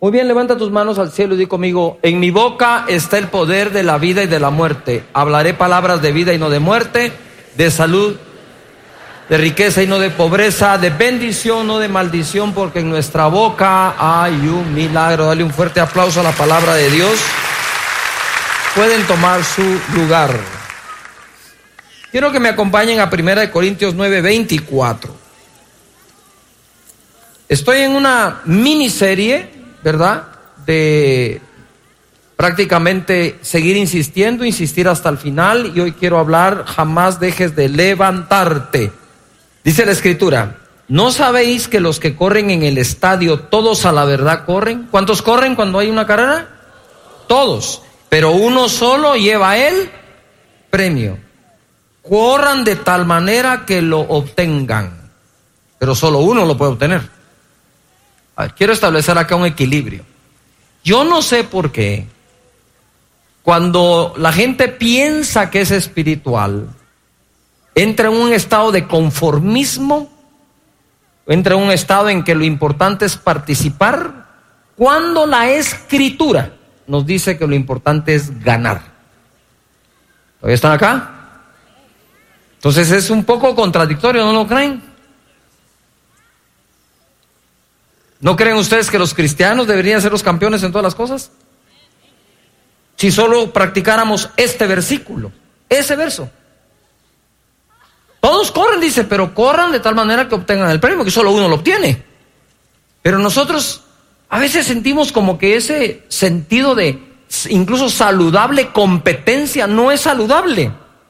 Muy bien, levanta tus manos al cielo y di conmigo: en mi boca está el poder de la vida y de la muerte. Hablaré palabras de vida y no de muerte, de salud, de riqueza y no de pobreza, de bendición, no de maldición, porque en nuestra boca hay un milagro. Dale un fuerte aplauso a la palabra de Dios. Pueden tomar su lugar. Quiero que me acompañen a 1 Corintios 9:24. Estoy en una miniserie, ¿verdad?, de prácticamente seguir insistiendo, insistir hasta el final, y hoy quiero hablar: jamás dejes de levantarte. Dice la Escritura: ¿no sabéis que los que corren en el estadio, todos a la verdad corren? ¿Cuántos corren cuando hay una carrera? Todos, pero uno solo lleva el premio. Corran de tal manera que lo obtengan, pero solo uno lo puede obtener. A ver, quiero establecer acá un equilibrio. Yo no sé por qué cuando la gente piensa que es espiritual, entra en un estado de conformismo, entra en un estado en que lo importante es participar, cuando la Escritura nos dice que lo importante es ganar. ¿Todavía están acá? Entonces es un poco contradictorio, ¿no lo creen? ¿No creen ustedes que los cristianos deberían ser los campeones en todas las cosas? Si solo practicáramos este versículo, ese verso. Todos corren, dice, pero corran de tal manera que obtengan el premio, que solo uno lo obtiene. Pero nosotros a veces sentimos como que ese sentido de incluso saludable competencia no es saludable.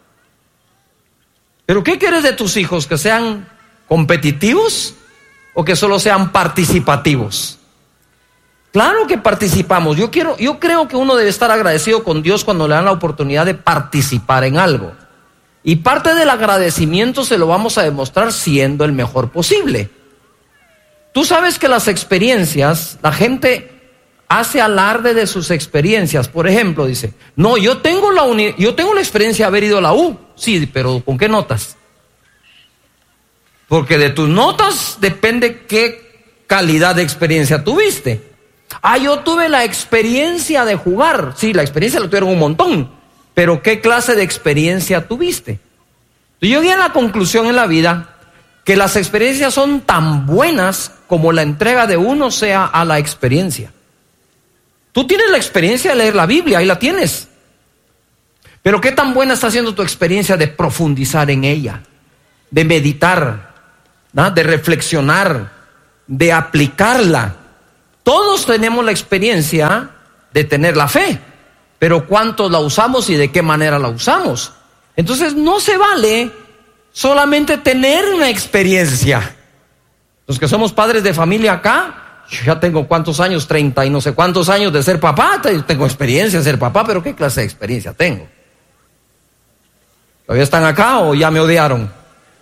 ¿Pero qué quieres de tus hijos? ¿Que sean competitivos o que solo sean participativos? Claro que participamos. Yo creo que uno debe estar agradecido con Dios cuando le dan la oportunidad de participar en algo. Y parte del agradecimiento se lo vamos a demostrar siendo el mejor posible. Tú sabes que las experiencias, la gente hace alarde de sus experiencias. Por ejemplo, dice: no, yo tengo la experiencia de haber ido a la U. Sí, pero ¿con qué notas? Porque de tus notas depende qué calidad de experiencia tuviste. Yo tuve la experiencia de jugar. Sí, la experiencia la tuvieron un montón, pero ¿qué clase de experiencia tuviste? Yo llegué a la conclusión en la vida que las experiencias son tan buenas como la entrega de uno sea a la experiencia. Tú tienes la experiencia de leer la Biblia, ahí la tienes. Pero ¿qué tan buena está siendo tu experiencia de profundizar en ella, de meditar, ¿no?, de reflexionar, de aplicarla? Todos tenemos la experiencia de tener la fe, pero ¿cuántos la usamos y de qué manera la usamos? Entonces no se vale solamente tener una experiencia. Los que somos padres de familia acá, yo ya tengo ¿cuántos años? 30 y no sé cuántos años de ser papá. Tengo experiencia de ser papá, pero ¿qué clase de experiencia tengo? ¿Todavía están acá o ya me odiaron?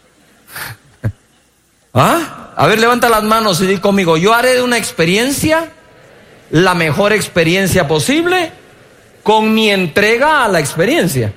A ver, levanta las manos y di conmigo: yo haré de una experiencia la mejor experiencia posible con mi entrega a la experiencia.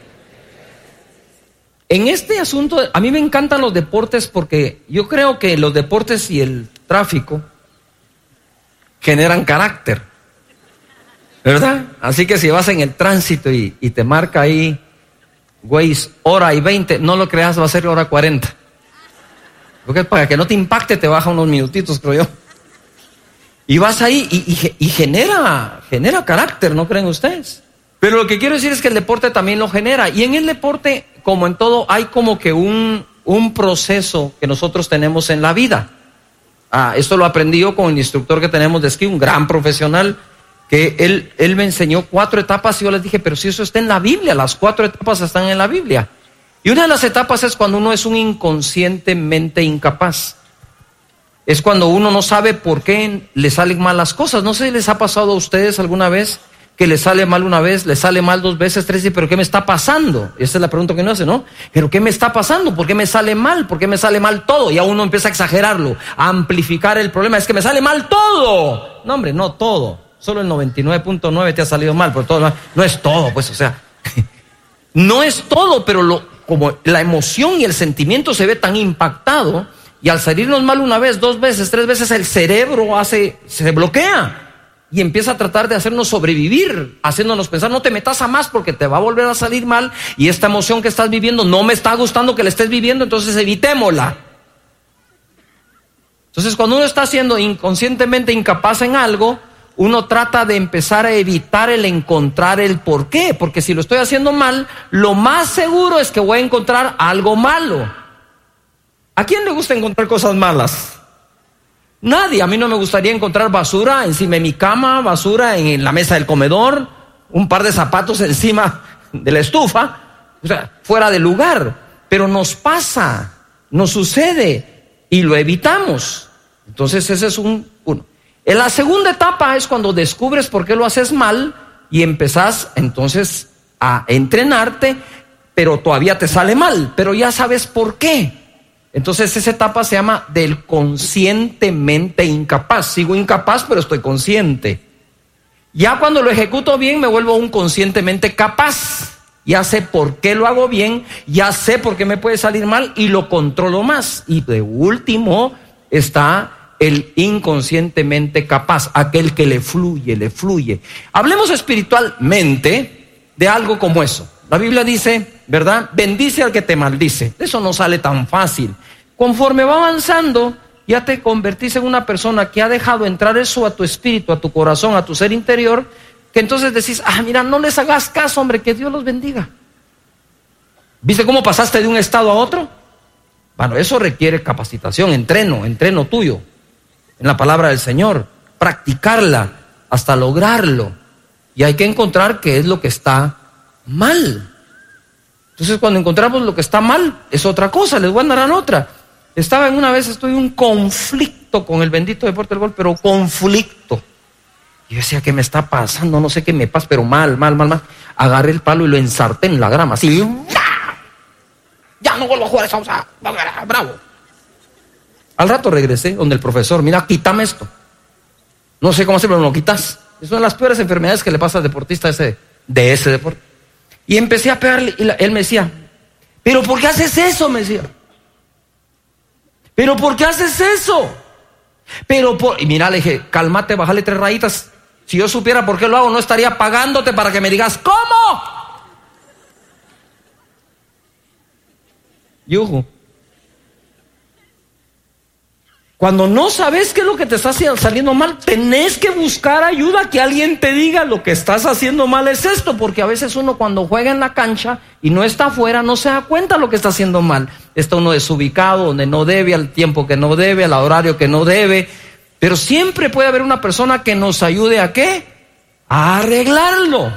En este asunto, a mí me encantan los deportes porque yo creo que los deportes y el tráfico generan carácter, ¿verdad? Así que si vas en el tránsito y te marca ahí Waze 1:20, no lo creas, va a ser 1:40. Porque para que no te impacte te baja unos minutitos, creo yo. Y vas ahí y genera carácter, ¿no creen ustedes? Pero lo que quiero decir es que el deporte también lo genera. Y en el deporte, como en todo, hay como que un proceso que nosotros tenemos en la vida. Esto lo aprendí yo con el instructor que tenemos de esquí, un gran profesional, que él me enseñó 4 etapas y yo les dije: pero si eso está en la Biblia, las 4 etapas están en la Biblia. Y una de las etapas es cuando uno es un inconscientemente incapaz. Es cuando uno no sabe por qué le salen mal las cosas. No sé si les ha pasado a ustedes alguna vez que le sale mal una vez, le sale mal 2 veces, 3, y pero ¿qué me está pasando? Esa es la pregunta que uno hace, ¿no? ¿Pero qué me está pasando? ¿Por qué me sale mal? ¿Por qué me sale mal todo? Y a uno empieza a exagerarlo, a amplificar el problema. Es que me sale mal todo. No, hombre, no todo. Solo el 99.9 te ha salido mal, pero todo no es todo, pues, o sea, no es todo, pero como la emoción y el sentimiento se ve tan impactado, y al salirnos mal una vez, 2 veces, 3 veces, el cerebro se bloquea. y empieza a tratar de hacernos sobrevivir, haciéndonos pensar, no te metas a más porque te va a volver a salir mal y esta emoción que estás viviendo no me está gustando que la estés viviendo, entonces evitémosla. Entonces cuando uno está siendo inconscientemente incapaz en algo, uno trata de empezar a evitar el encontrar el por qué, porque si lo estoy haciendo mal, lo más seguro es que voy a encontrar algo malo. ¿A quién le gusta encontrar cosas malas? Nadie. A mí no me gustaría encontrar basura encima de mi cama, basura en la mesa del comedor, un par de zapatos encima de la estufa, o sea, fuera de lugar. Pero nos pasa, nos sucede y lo evitamos. Entonces ese es uno. En la segunda etapa es cuando descubres por qué lo haces mal y empezás entonces a entrenarte, pero todavía te sale mal, pero ya sabes por qué. Entonces esa etapa se llama del conscientemente incapaz. Sigo incapaz, pero estoy consciente. Ya cuando lo ejecuto bien, me vuelvo un conscientemente capaz. Ya sé por qué lo hago bien, ya sé por qué me puede salir mal y lo controlo más. Y de último está el inconscientemente capaz, aquel que le fluye. Hablemos espiritualmente de algo como eso. La Biblia dice, ¿verdad? Bendice al que te maldice. Eso no sale tan fácil. Conforme va avanzando, ya te convertís en una persona que ha dejado entrar eso a tu espíritu, a tu corazón, a tu ser interior, que entonces decís, mira, no les hagas caso, hombre, que Dios los bendiga. ¿Viste cómo pasaste de un estado a otro? Bueno, eso requiere capacitación, entreno tuyo, en la palabra del Señor, practicarla hasta lograrlo. Y hay que encontrar qué es lo que está mal. Entonces cuando encontramos lo que está mal es otra cosa. Les voy a narrar otra. Estuve en un conflicto con el bendito deporte del gol, pero conflicto. Yo decía, ¿qué me está pasando? No sé qué me pasa, pero mal. Agarré el palo y lo ensarté en la grama, así. Ya no vuelvo a jugar esa cosa. Bravo. Al rato regresé donde el profesor, mira, quítame esto. No sé cómo hacerlo, pero me lo quitas. Es una de las peores enfermedades que le pasa al deportista de ese deporte. Y empecé a pegarle, y él me decía, ¿pero por qué haces eso? Me decía. ¿Pero por qué haces eso? Y mira, le dije, cálmate, bájale 3 rayitas. Si yo supiera por qué lo hago, no estaría pagándote para que me digas, ¿cómo? Yuju. Cuando no sabes qué es lo que te está saliendo mal, tenés que buscar ayuda, que alguien te diga lo que estás haciendo mal es esto, porque a veces uno cuando juega en la cancha y no está afuera no se da cuenta lo que está haciendo mal. Está uno desubicado, donde no debe, al tiempo que no debe, al horario que no debe, pero siempre puede haber una persona que nos ayude ¿a qué? A arreglarlo.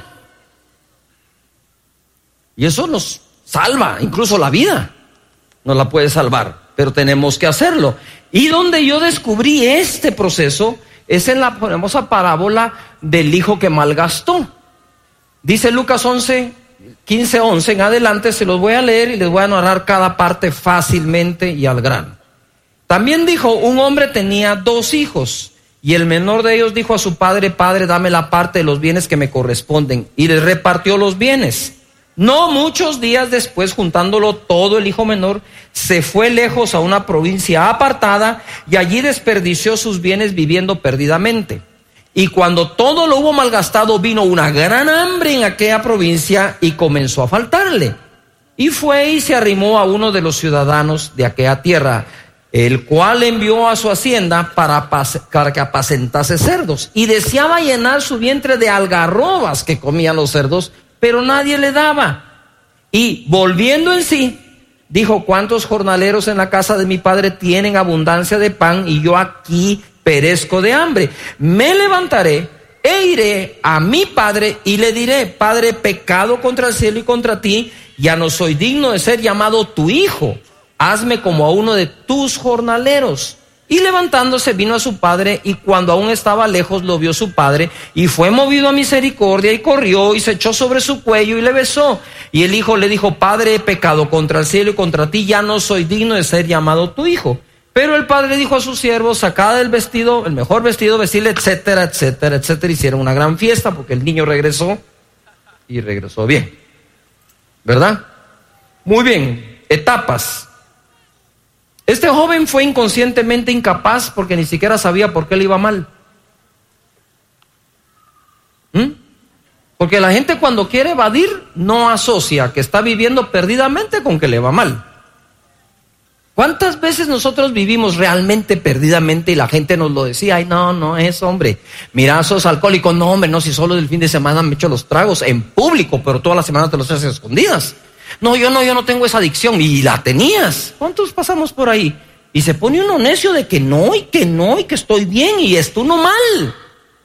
Y eso nos salva, incluso la vida nos la puede salvar, pero tenemos que hacerlo. Y donde yo descubrí este proceso es en la famosa parábola del hijo que malgastó. Dice Lucas 15:11 en adelante, se los voy a leer y les voy a narrar cada parte fácilmente y al grano. También dijo, un hombre tenía 2 hijos, y el menor de ellos dijo a su padre, Padre, dame la parte de los bienes que me corresponden, y les repartió los bienes. No muchos días después, juntándolo todo, el hijo menor se fue lejos a una provincia apartada y allí desperdició sus bienes viviendo perdidamente. Y cuando todo lo hubo malgastado, vino una gran hambre en aquella provincia y comenzó a faltarle. Y fue y se arrimó a uno de los ciudadanos de aquella tierra, el cual envió a su hacienda para que apacentase cerdos. Y deseaba llenar su vientre de algarrobas que comían los cerdos, pero nadie le daba. Y volviendo en sí, dijo, ¿cuántos jornaleros en la casa de mi padre tienen abundancia de pan y yo aquí perezco de hambre? Me levantaré e iré a mi padre y le diré, Padre, he pecado contra el cielo y contra ti, ya no soy digno de ser llamado tu hijo. Hazme como a uno de tus jornaleros. Y levantándose vino a su padre, y cuando aún estaba lejos lo vio su padre, y fue movido a misericordia, y corrió, y se echó sobre su cuello, y le besó. Y el hijo le dijo, Padre, he pecado contra el cielo y contra ti, ya no soy digno de ser llamado tu hijo. Pero el padre dijo a sus siervos, sacad el vestido, el mejor vestido, vestirle, etcétera, etcétera, etcétera. Hicieron una gran fiesta, porque el niño regresó, y regresó bien. ¿Verdad? Muy bien, etapas. Este joven fue inconscientemente incapaz porque ni siquiera sabía por qué le iba mal. Porque la gente cuando quiere evadir no asocia que está viviendo perdidamente con que le va mal. ¿Cuántas veces nosotros vivimos realmente perdidamente y la gente nos lo decía? Ay, no es, hombre. Mira, sos alcohólico. No, hombre, no, si solo del fin de semana me echo los tragos en público, pero toda la semana te los haces escondidas. No, yo no tengo esa adicción. Y la tenías. ¿Cuántos pasamos por ahí? Y se pone uno necio de que no, y que estoy bien, y esto no mal.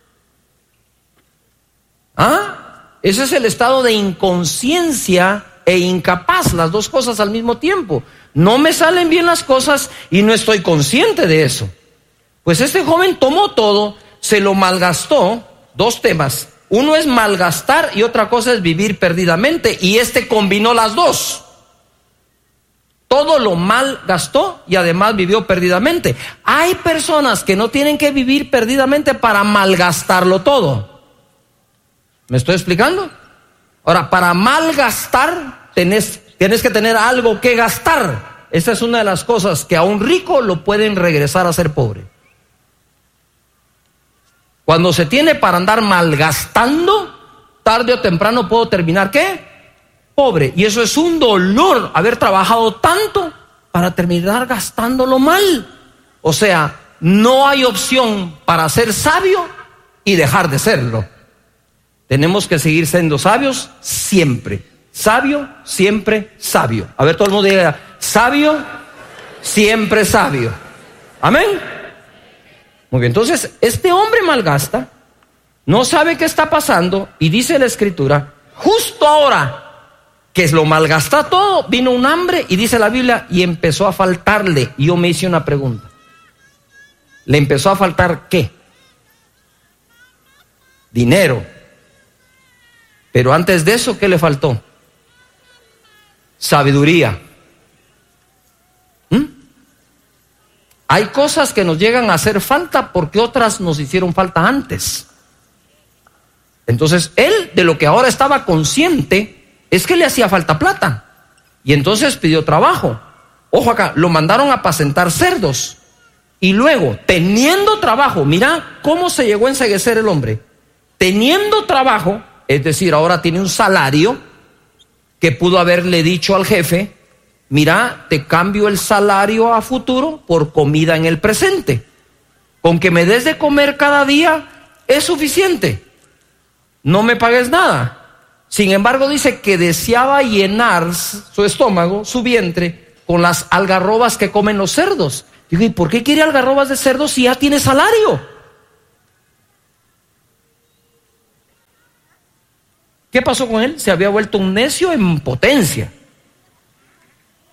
Ese es el estado de inconsciencia e incapaz, las dos cosas al mismo tiempo. No me salen bien las cosas y no estoy consciente de eso. Pues este joven tomó todo, se lo malgastó. Dos temas. Uno es malgastar y otra cosa es vivir perdidamente. Y este combinó las dos. Todo lo malgastó y además vivió perdidamente. Hay personas que no tienen que vivir perdidamente para malgastarlo todo. ¿Me estoy explicando? Ahora, para malgastar tienes que tener algo que gastar. Esa es una de las cosas que a un rico lo pueden regresar a ser pobre. Cuando se tiene para andar malgastando, tarde o temprano puedo terminar, ¿qué? Pobre. Y eso es un dolor, haber trabajado tanto para terminar gastándolo mal. O sea, no hay opción para ser sabio y dejar de serlo. Tenemos que seguir siendo sabios siempre. Sabio, siempre sabio. A ver, todo el mundo diga, sabio, siempre sabio. Amén. Muy bien, entonces, este hombre malgasta, no sabe qué está pasando, y dice la Escritura, justo ahora que lo malgasta todo, vino un hambre, y dice la Biblia, y empezó a faltarle. Y yo me hice una pregunta. ¿Le empezó a faltar qué? Dinero. Pero antes de eso, ¿qué le faltó? Sabiduría. Hay cosas que nos llegan a hacer falta porque otras nos hicieron falta antes. Entonces, él de lo que ahora estaba consciente es que le hacía falta plata. Y entonces pidió trabajo. Ojo acá, lo mandaron a apacentar cerdos. Y luego, teniendo trabajo, mira cómo se llegó a enceguecer el hombre. Teniendo trabajo, es decir, ahora tiene un salario que pudo haberle dicho al jefe, mira, te cambio el salario a futuro por comida en el presente. Con que me des de comer cada día es suficiente. No me pagues nada. Sin embargo, dice que deseaba llenar su estómago, su vientre, con las algarrobas que comen los cerdos. Digo, ¿y por qué quiere algarrobas de cerdos si ya tiene salario? ¿Qué pasó con él? Se había vuelto un necio en potencia.